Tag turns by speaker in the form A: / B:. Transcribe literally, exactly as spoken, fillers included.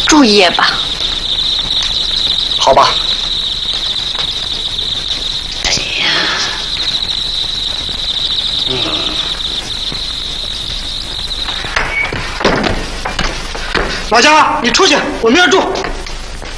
A: 住一夜吧。
B: 好吧。
A: 哎呀，
B: 嗯。老姜，你出去，我们要住。